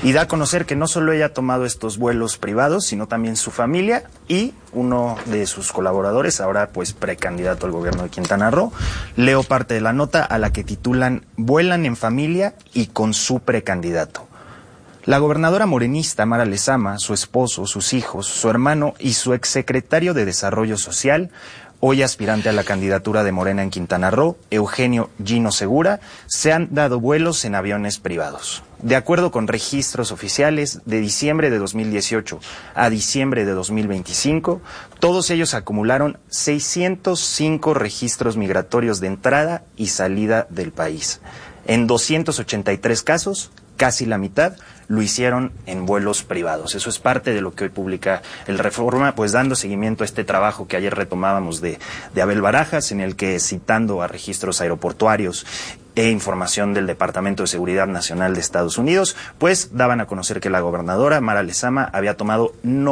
y da a conocer que no solo ella ha tomado estos vuelos privados, sino también su familia y uno de sus colaboradores, ahora pues precandidato al gobierno de Quintana Roo. Leo parte de la nota a la que titulan "Vuelan en familia y con su precandidato". La gobernadora morenista Mara Lezama, su esposo, sus hijos, su hermano y su exsecretario de Desarrollo Social, hoy aspirante a la candidatura de Morena en Quintana Roo, Eugenio Gino Segura, se han dado vuelos en aviones privados. De acuerdo con registros oficiales, de diciembre de 2018 a diciembre de 2025, todos ellos acumularon 605 registros migratorios de entrada y salida del país. En 283 casos, casi la mitad, lo hicieron en vuelos privados. Eso es parte de lo que hoy publica el Reforma, pues dando seguimiento a este trabajo que ayer retomábamos de Abel Barajas, en el que, citando a registros aeroportuarios e información del Departamento de Seguridad Nacional de Estados Unidos, pues daban a conocer que la gobernadora Mara Lezama había tomado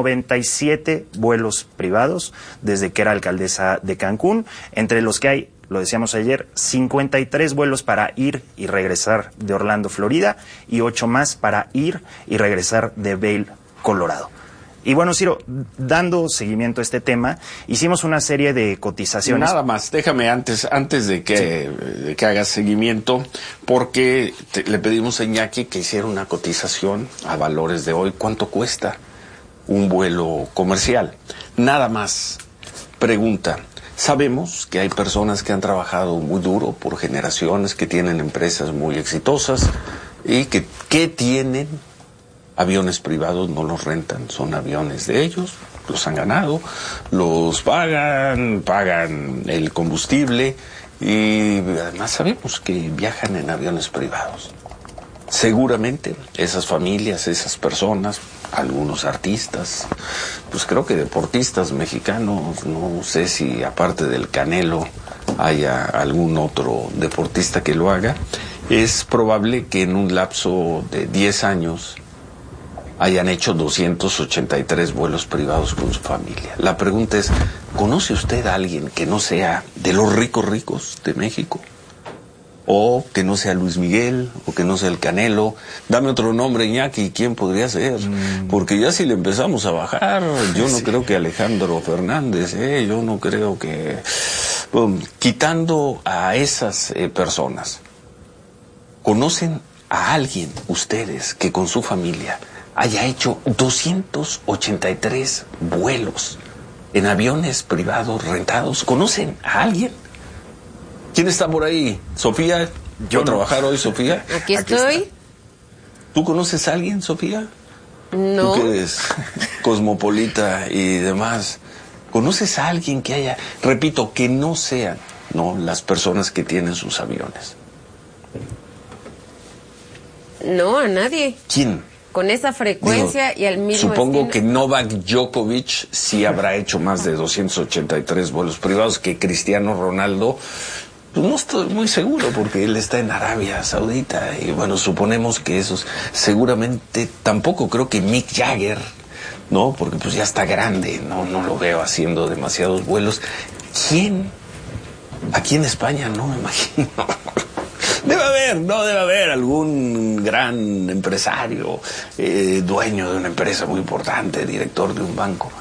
97 vuelos privados desde que era alcaldesa de Cancún, entre los que hay, lo decíamos ayer, 53 vuelos para ir y regresar de Orlando, Florida, y 8 más para ir y regresar de Vail, Colorado. Y bueno, Ciro, dando seguimiento a este tema, hicimos una serie de cotizaciones. Nada más, déjame antes de que hagas seguimiento, porque le pedimos a Iñaki que hiciera una cotización a valores de hoy. ¿Cuánto cuesta un vuelo comercial? Nada más, pregunta. Sabemos que hay personas que han trabajado muy duro por generaciones, que tienen empresas muy exitosas y que tienen aviones privados, no los rentan, son aviones de ellos, los han ganado, los pagan el combustible y además sabemos que viajan en aviones privados. Seguramente esas familias, esas personas, algunos artistas, pues creo que deportistas mexicanos, no sé si aparte del Canelo haya algún otro deportista que lo haga, es probable que en un lapso de 10 años hayan hecho 283 vuelos privados con su familia. La pregunta es, ¿conoce usted a alguien que no sea de los ricos de México? O que no sea Luis Miguel, o que no sea el Canelo. Dame otro nombre, Iñaki, ¿quién podría ser? Porque ya si le empezamos a bajar, yo no creo que Alejandro Fernández, yo no creo que... quitando a esas personas, ¿conocen a alguien, ustedes, que con su familia haya hecho 283 vuelos en aviones privados rentados? ¿Conocen a alguien? ¿Quién está por ahí? ¿Sofía? ¿Yo a trabajar hoy, Sofía? Aquí estoy. ¿Tú conoces a alguien, Sofía? No. Tú que eres cosmopolita y demás. ¿Conoces a alguien que haya, repito, que no sean, no, las personas que tienen sus aviones? No, a nadie. ¿Quién? Con esa frecuencia y al mismo Supongo estilo. que Novak Djokovic sí habrá hecho más de 283 vuelos privados, que Cristiano Ronaldo, pues no estoy muy seguro porque él está en Arabia Saudita y bueno, suponemos que esos, seguramente tampoco creo que Mick Jagger, ¿no? Porque pues ya está grande, no lo veo haciendo demasiados vuelos. ¿Quién? Aquí en España no me imagino. Debe haber algún gran empresario, dueño de una empresa muy importante, director de un banco.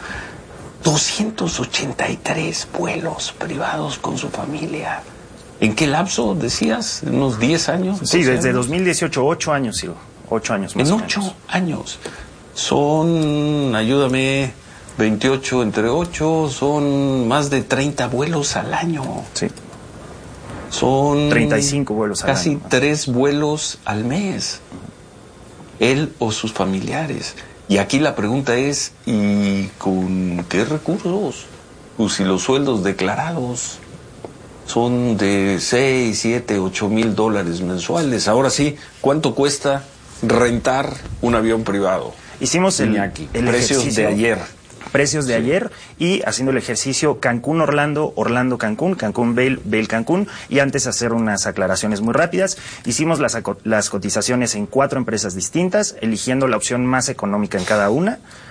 283 vuelos privados con su familia. ¿En qué lapso, decías? ¿En unos 10 años? Sí, desde 2018, 8 años, sí, 8 años más. En 8 años. Son, ayúdame, 28 entre 8, son más de 30 vuelos al año. Sí. Son 35 vuelos al año. Casi 3 vuelos al mes. Él o sus familiares. Y aquí la pregunta es, ¿y con qué recursos? Pues si los sueldos declarados son de 6, 7, 8 mil dólares mensuales. Ahora sí, ¿cuánto cuesta rentar un avión privado? Hicimos el precios de ayer. Precios de ayer y haciendo el ejercicio Cancún-Orlando, Orlando-Cancún, Cancún-Vail, Cancún, y antes hacer unas aclaraciones muy rápidas. Hicimos las cotizaciones en 4 empresas distintas, eligiendo la opción más económica en cada una.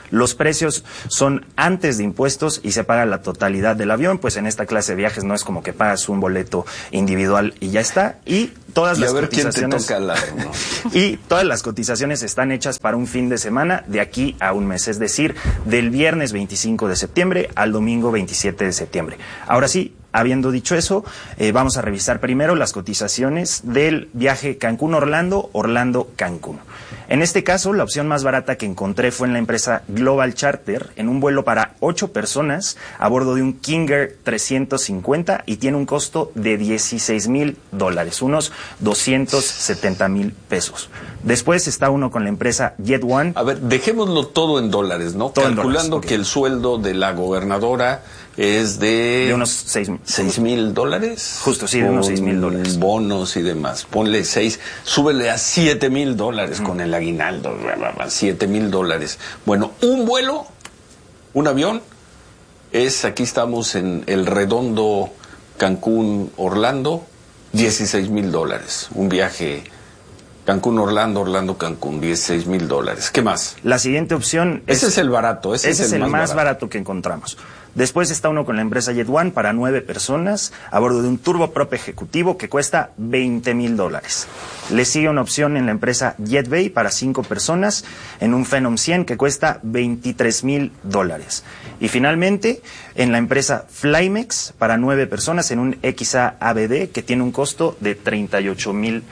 Los precios son antes de impuestos y se paga la totalidad del avión, pues en esta clase de viajes no es como que pagas un boleto individual y ya está. Y todas las cotizaciones y todas las cotizaciones están hechas para un fin de semana de aquí a un mes, es decir, del viernes 25 de septiembre al domingo 27 de septiembre. Ahora sí, habiendo dicho eso, vamos a revisar primero las cotizaciones del viaje Cancún-Orlando, Orlando-Cancún. En este caso, la opción más barata que encontré fue en la empresa Global Charter, en un vuelo para 8 personas a bordo de un King Air 350 y tiene un costo de $16,000, unos 270,000 pesos. Después está uno con la empresa Jet One. A ver, dejémoslo todo en dólares, ¿no? Todo calculando en dólares, que el sueldo de la gobernadora es de unos $6,000. Justo, sí, de unos $6,000. Bonos y demás. Ponle 6, súbele a $7,000 con el aguinaldo, $7,000. Bueno, un vuelo, un avión, aquí estamos en el redondo Cancún-Orlando, $16,000. Un viaje Cancún-Orlando, Orlando-Cancún, $16,000. ¿Qué más? La siguiente opción ese es el barato, ese es el más barato que encontramos. Después está uno con la empresa Jet One para 9 personas a bordo de un turboprop ejecutivo que cuesta $20,000. Le sigue una opción en la empresa JetBay para 5 personas en un Phenom 100 que cuesta $23,000. Y finalmente en la empresa Flymex para 9 personas en un XA ABD que tiene un costo de $38,000.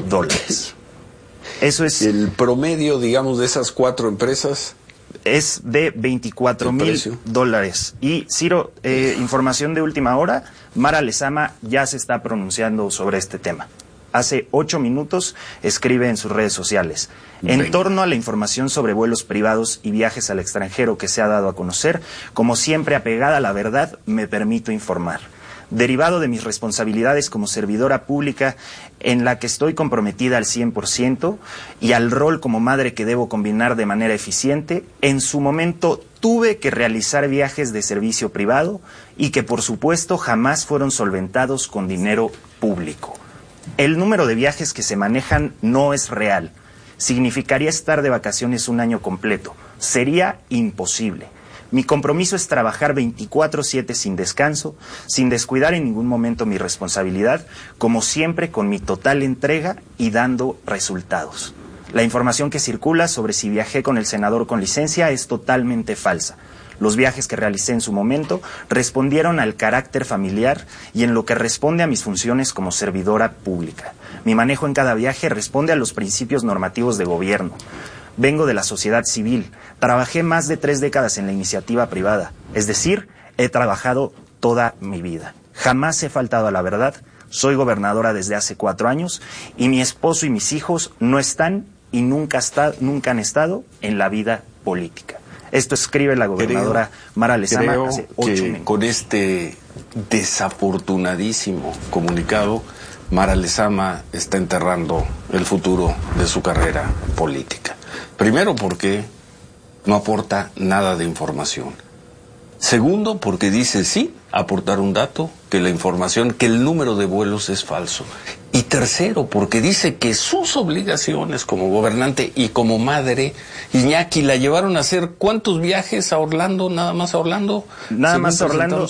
Eso es el promedio, digamos, de esas 4 empresas. Es de $24,000. Y Ciro, información de última hora, Mara Lezama ya se está pronunciando sobre este tema. Hace 8 minutos escribe en sus redes sociales. En torno a la información sobre vuelos privados y viajes al extranjero que se ha dado a conocer, como siempre apegada a la verdad, me permito informar. Derivado de mis responsabilidades como servidora pública en la que estoy comprometida al 100% y al rol como madre que debo combinar de manera eficiente, en su momento tuve que realizar viajes de servicio privado y que por supuesto jamás fueron solventados con dinero público. El número de viajes que se manejan no es real. Significaría estar de vacaciones un año completo. Sería imposible. Mi compromiso es trabajar 24/7 sin descanso, sin descuidar en ningún momento mi responsabilidad, como siempre con mi total entrega y dando resultados. La información que circula sobre si viajé con el senador con licencia es totalmente falsa. Los viajes que realicé en su momento respondieron al carácter familiar y en lo que responde a mis funciones como servidora pública. Mi manejo en cada viaje responde a los principios normativos de gobierno. Vengo de la sociedad civil, trabajé más de 3 décadas en la iniciativa privada, es decir, he trabajado toda mi vida. Jamás he faltado a la verdad, soy gobernadora desde hace 4 años y mi esposo y mis hijos no están y nunca han estado en la vida política. Esto escribe la gobernadora Mara Lezama hace 8 minutos. Con este desafortunadísimo comunicado, Mara Lezama está enterrando el futuro de su carrera política. Primero, porque no aporta nada de información. Segundo, porque dice sí, aportar un dato, que la información, que el número de vuelos es falso. Y tercero, porque dice que sus obligaciones como gobernante y como madre, Iñaki, la llevaron a hacer ¿cuántos viajes a Orlando? ¿Nada más a Orlando? Nada más a Orlando,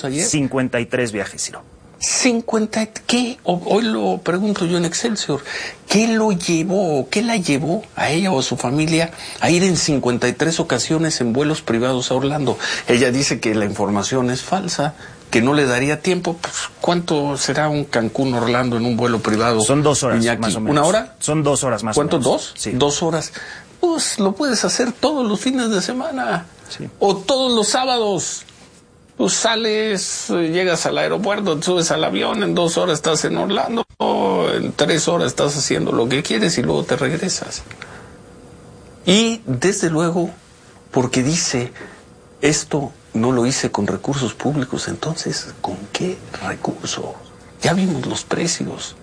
53 viajes, Ciro. 50, ¿qué? Hoy lo pregunto yo en Excelsior. ¿Qué lo llevó, qué la llevó a ella o a su familia a ir en 53 ocasiones en vuelos privados a Orlando? Ella dice que la información es falsa, que no le daría tiempo. Pues, ¿cuánto será un Cancún-Orlando en un vuelo privado? Son 2 horas, Iñaki, más o menos. ¿Una hora? Son 2 horas más o menos. ¿Cuánto, 2? Sí. 2 horas. Pues lo puedes hacer todos los fines de semana. Sí. O todos los sábados. Pues sales, llegas al aeropuerto, te subes al avión, en 2 horas estás en Orlando, en 3 horas estás haciendo lo que quieres y luego te regresas. Y desde luego, porque dice, esto no lo hice con recursos públicos, entonces, ¿con qué recursos? Ya vimos los precios.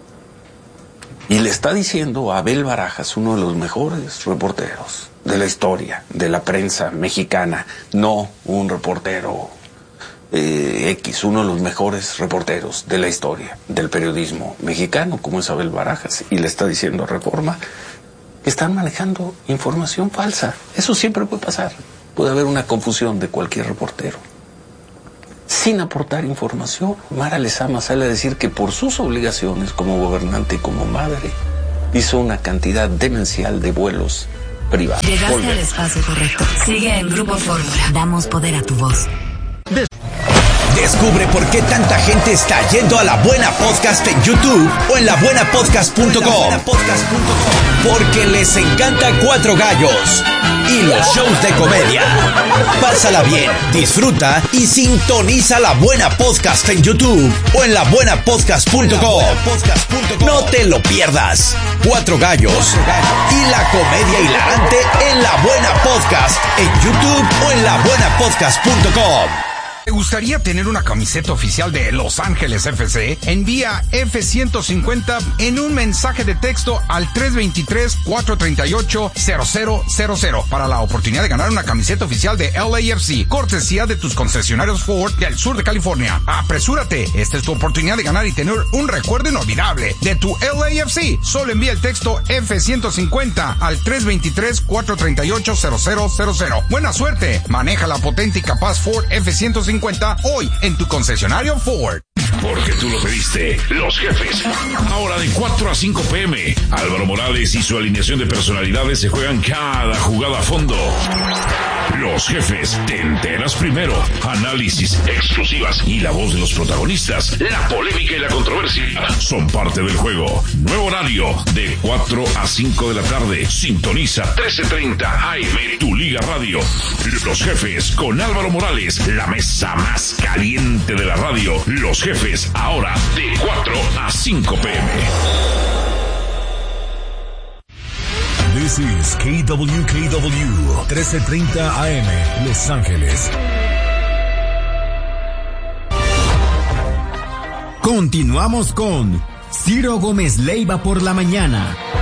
Y le está diciendo a Abel Barajas, uno de los mejores reporteros de la historia, de la prensa mexicana, no un reportero uno de los mejores reporteros de la historia del periodismo mexicano, como es Abel Barajas, y le está diciendo a Reforma que están manejando información falsa. Eso siempre puede pasar. puede haber una confusión de cualquier reportero. Sin aportar información, Mara Lezama sale a decir que por sus obligaciones como gobernante y como madre, hizo una cantidad demencial de vuelos privados. Llegaste al espacio correcto. Sigue en Grupo Fórmula. Damos poder a tu voz. Descubre por qué tanta gente está yendo a La Buena Podcast en YouTube o en labuenapodcast.com. Porque les encanta Cuatro Gallos y los shows de comedia. Pásala bien, disfruta y sintoniza La Buena Podcast en YouTube o en labuenapodcast.com. No te lo pierdas. Cuatro Gallos y la comedia hilarante en La Buena Podcast en YouTube o en labuenapodcast.com. ¿Te gustaría tener una camiseta oficial de Los Ángeles FC? Envía F-150 en un mensaje de texto al 323-438-0000 para la oportunidad de ganar una camiseta oficial de LAFC, cortesía de tus concesionarios Ford del sur de California. ¡Apresúrate! Esta es tu oportunidad de ganar y tener un recuerdo inolvidable de tu LAFC. Solo envía el texto F-150 al 323-438-0000. ¡Buena suerte! Maneja la potente y capaz Ford F-150 hoy en tu concesionario Ford. Porque tú lo pediste, Los Jefes. Ahora de 4 a 5 p.m. Álvaro Morales y su alineación de personalidades se juegan cada jugada a fondo. Los Jefes, te enteras primero. Análisis, exclusivas y la voz de los protagonistas. La polémica y la controversia son parte del juego. Nuevo horario de 4 a 5 de la tarde. Sintoniza 13:30 AM, tu Liga Radio. Los Jefes con Álvaro Morales, la mesa más caliente de la radio. Los Jefes, ahora de 4 a 5 p.m. This is KWKW 1330 AM, Los Ángeles. Continuamos con Ciro Gómez Leiva por la mañana.